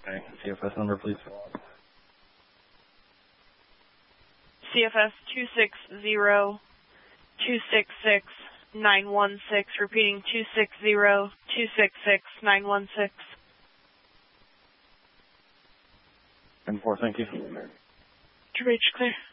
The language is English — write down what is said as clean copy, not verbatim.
Okay, CFS number, please. CFS 260-266-916, repeating 260-266-916. 10-4, thank you. To reach clear.